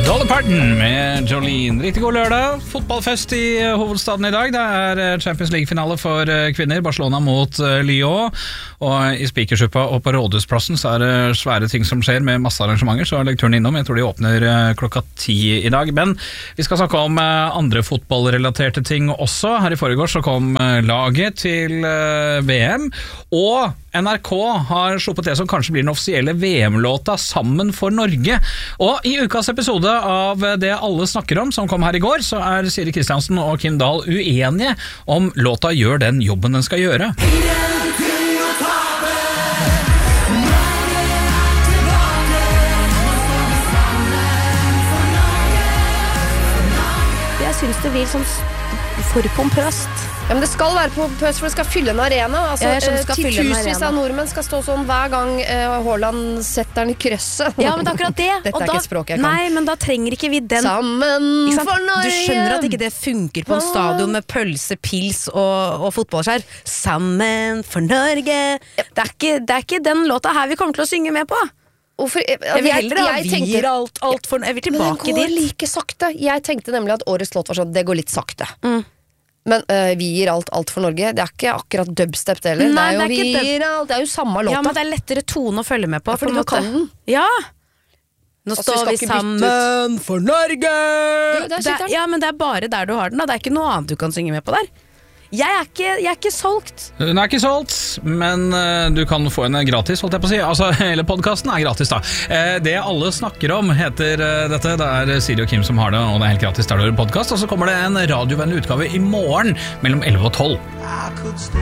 Dolly Parton med Jolene. Riktig god lørdag. Fotballfest i hovedstaden i dag. Det er Champions League-finale for kvinner. Barcelona mot Lyon. Og i Spikersuppa og på Rådhusplassen så er det svære ting som skjer med masse arrangementer, så legg turen innom. Jeg tror de åpner klokka 10 i dag. Men vi skal snakke om andre fotballrelaterte ting også. Her i forgårs så kom laget til VM, og NRK har sluppet det som kanskje blir den offisielle VM-låta Sammen for Norge. Og i ukas episode av Det alle snakker om, som kom her i går, så er Siri Kristiansen og Kim Dahl uenige om låta gjør den jobben den skal gjøre. Jeg synes det blir sånn for pompøst. Ja, men det skal være pompøst, for det skal fylle en arena. Altså, Tusenvis av nordmenn skal stå sånn hver gang Haaland setter den i krøsset. Ja, men det er akkurat det. Dette er ikke et språk jeg kan. Nei, men da trenger ikke vi den. Sammen for Norge! Du skjønner at ikke det funker på en stadion med pølse, pils og fotballskjær. Sammen for Norge. Det er ikke den låta her vi kommer til å synge med på. Hvorfor? Jeg vil heller ha vir alt for... Jeg vil tilbake dit. Men det går like sakte. Jeg tenkte nemlig at årets låt var sånn, det går litt sakte. Men vi gir alt for Norge. Det er ikke akkurat dubstep det heller. Nei, det er jo samme låta. Ja, men det er lettere tone å følge med på. Fordi du kan den. Ja. Nå står vi sammen for Norge. Ja, men det er bare der du har den da. Det er ikke noe annet du kan synge med på der. Jeg er ikke solgt. Den er ikke solgt, men du kan få en gratis, holdt jeg på å si. Altså, hele podcasten er gratis da. Det alle snakker om heter dette. Det er Siri og Kim som har det, og det er helt gratis der du har podcast. Og så kommer det en radiovennlig utgave i morgen mellom 11 og 12.